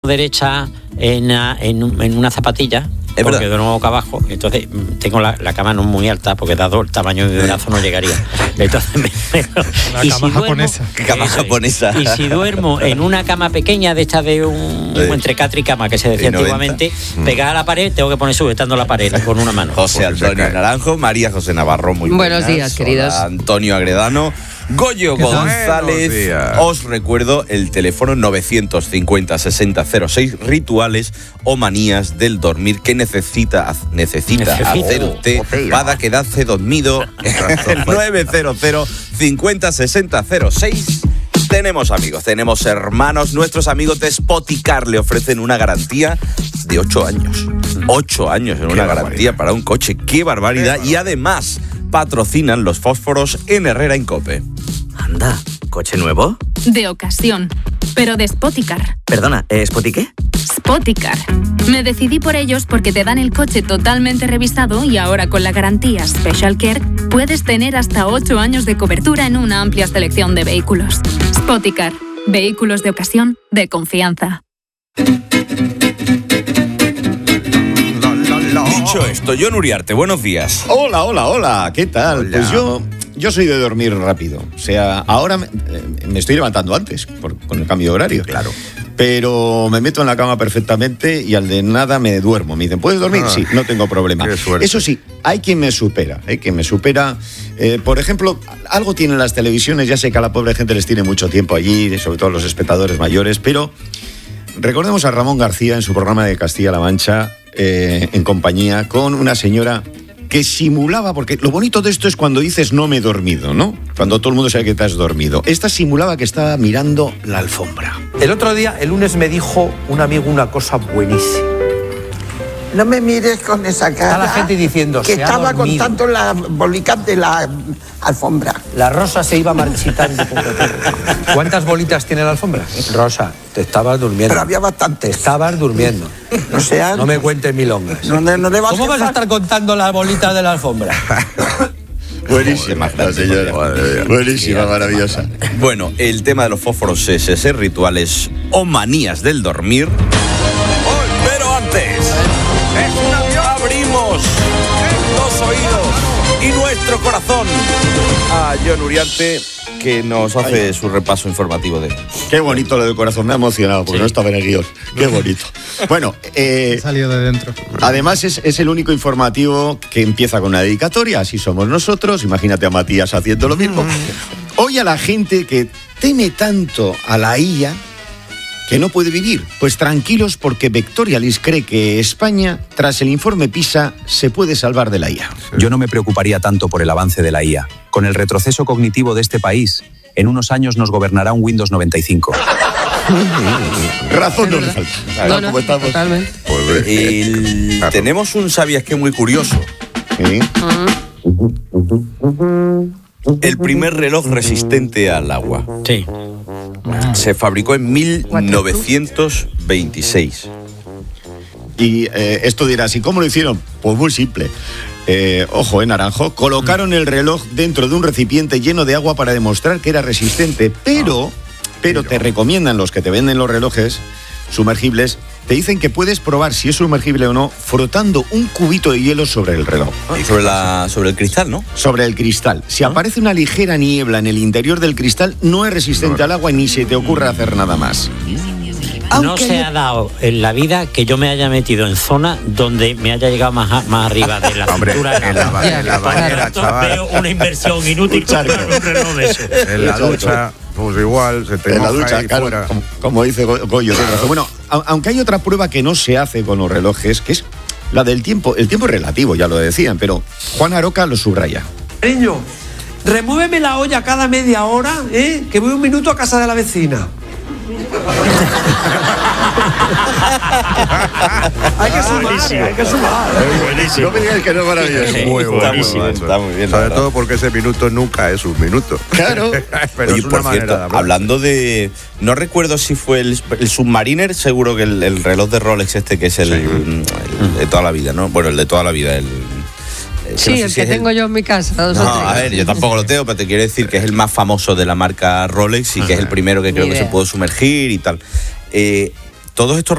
derecha en una zapatilla. Es porque verdad. duermo boca abajo, entonces tengo la cama no muy alta, porque dado el tamaño de mi brazo no llegaría. Entonces La cama japonesa. ¿Qué cama Eso es. japonesa? Y si duermo en una cama pequeña de esta de un entre catre y cama que se decía De 90. antiguamente, pegada a la pared, tengo que poner sujetando la pared con una mano. José Antonio Naranjo, María José Navarro, muy Buenos buenas. días, queridos. Hola, Antonio Agredano, Goyo González. Buenos días. Os recuerdo el teléfono 950-6006, rituales o manías del dormir que necesita hacer usted para quedarse dormido. El 900-50-6006. Tenemos amigos, tenemos hermanos. Nuestros amigos de Spoticar le ofrecen una garantía de 8 años. 8 años en una garantía para un coche. ¡Qué barbaridad! Y además patrocinan los fósforos en Herrera Incope. Anda, ¿coche nuevo? De ocasión, pero de Spoticar. Perdona, ¿Spoti qué? Spoticar. Me decidí por ellos porque te dan el coche totalmente revisado y ahora con la garantía Special Care puedes tener hasta 8 años de cobertura en una amplia selección de vehículos. Spoticar. Vehículos de ocasión de confianza. Dicho esto, Jon Uriarte, buenos días. Hola, ¿qué tal? Hola. Pues yo soy de dormir rápido. O sea, ahora me estoy levantando antes con el cambio de horario. Claro. Pero me meto en la cama perfectamente y al de nada me duermo. Me dicen, ¿puedes dormir? Sí, no tengo problema. Qué suerte. Eso sí, hay quien me supera. Por ejemplo, algo tienen las televisiones. Ya sé que a la pobre gente les tiene mucho tiempo allí, sobre todo a los espectadores mayores, pero recordemos a Ramón García en su programa de Castilla-La Mancha, en compañía con una señora que simulaba, porque lo bonito de esto es cuando dices no me he dormido, ¿no? Cuando todo el mundo sabe que te has dormido. Esta simulaba que estaba mirando la alfombra. El otro día, el lunes, me dijo un amigo una cosa buenísima. No me mires con esa cara. Está la gente diciendo, que se ha estaba dormido. contando la bolitas de la alfombra. La rosa se iba marchitando. ¿Cuántas bolitas tiene la alfombra? Rosa, te estabas durmiendo. Pero había bastante. Te estabas durmiendo. O sea, No me cuentes milongas. no le vas ¿Cómo vas a estar contando las bolitas de la alfombra? Buenísima la señora. Buenísima, maravillosa. Bueno, el tema de los fósforos es ese, rituales o manías del dormir. ¡Oh, pero antes! Abrimos los oídos y nuestro corazón a Jon Uriarte, que nos hace su repaso informativo de... Qué bonito lo del corazón, me ha emocionado porque no estaba en el guión. Qué bonito. Bueno, Salió de dentro. además es el único informativo que empieza con una dedicatoria, así somos nosotros. Imagínate a Matías haciendo lo mismo. Hoy a la gente que teme tanto a la IA que no puede vivir, pues tranquilos porque Vectorialis cree que España, tras el informe PISA, se puede salvar de la IA. Yo no me preocuparía tanto por el avance de la IA. Con el retroceso cognitivo de este país, en unos años nos gobernará un Windows 95. Razón no le falta. No, ¿Cómo estamos? totalmente. Claro. Tenemos un sabías que muy curioso. Sí. El primer reloj resistente al agua. Sí. Se fabricó en 1926. Y esto dirás, ¿y cómo lo hicieron? Pues muy simple. Ojo, Naranjo. Colocaron el reloj dentro de un recipiente lleno de agua para demostrar que era resistente, pero te recomiendan los que te venden los relojes sumergibles, te dicen que puedes probar si es sumergible o no frotando un cubito de hielo sobre el reloj. Sobre el cristal, ¿no? Sobre el cristal. Si aparece una ligera niebla en el interior del cristal, no es resistente al agua y ni se te ocurre hacer nada más. No se ha dado en la vida que yo me haya metido en zona donde me haya llegado más arriba de la Hombre, cintura. en la bañera, chaval. Veo una inversión inútil comprar un reloj de eso. En la ducha, pues igual, se te En la moja ducha, ahí claro, fuera. como dice Goyo. Tiene razón. Bueno, aunque hay otra prueba que no se hace con los relojes, que es la del tiempo. El tiempo es relativo, ya lo decían, pero Juan Aroca lo subraya. Niño, remuéveme la olla cada media hora, que voy un minuto a casa de la vecina. Hay que sumar. Buenísimo. No me digas que no es maravilloso. Muy bueno, buenísimo, macho. está muy bien, la Sobre verdad. todo porque ese minuto nunca es un minuto. Claro. Pero Oye, es una por manera cierto, de hablar. hablando de... No recuerdo si fue el Submariner, seguro que el reloj de Rolex este, que es el de toda la vida, ¿no? Bueno, el de toda la vida, Sí, no sé el si que es tengo yo en mi casa. Dos o No, tres. a ver, yo tampoco lo tengo, pero te quiero decir que es el más famoso de la marca Rolex y que es el primero que creo que se idea. puede sumergir y tal. Todos estos